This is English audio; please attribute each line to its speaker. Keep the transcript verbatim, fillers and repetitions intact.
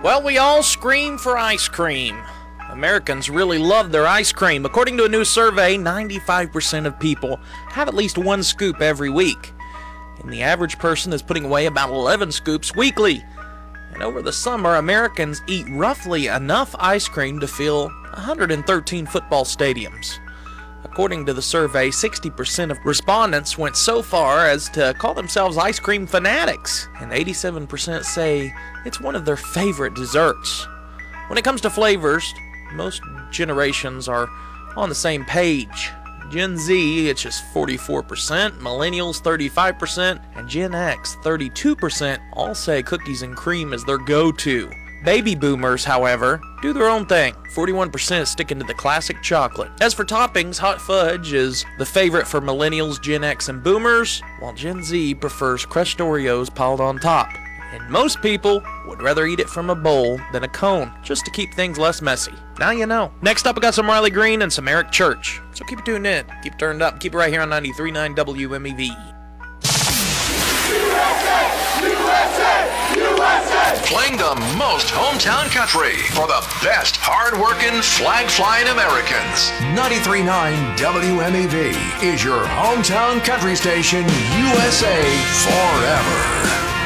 Speaker 1: Well, we all scream for ice cream. Americans really love their ice cream. According to a new survey, ninety-five percent of people have at least one scoop every week. And the average person is putting away about eleven scoops weekly. And over the summer, Americans eat roughly enough ice cream to fill one hundred thirteen football stadiums. According to the survey, sixty percent of respondents went so far as to call themselves ice cream fanatics, and eighty-seven percent say it's one of their favorite desserts. When it comes to flavors, most generations are on the same page. Gen Z, it's just forty-four percent, Millennials thirty-five percent, and Gen X thirty-two percent all say cookies and cream is their go-to. Baby boomers, however, do their own thing. forty-one percent sticking to the classic chocolate. As for toppings, hot fudge is the favorite for millennials, Gen X, and boomers, while Gen Z prefers crushed Oreos piled on top. And most people would rather eat it from a bowl than a cone, just to keep things less messy. Now you know. Next up, I got some Riley Green and some Eric Church. So keep it tuned in, keep it turned up, keep it right here on ninety-three point nine W M E V.
Speaker 2: U S A! U S A! U S A!
Speaker 3: Playing the most hometown country for the best hard-working, flag-flying Americans. ninety-three point nine W M E V is your hometown country station, U S A forever.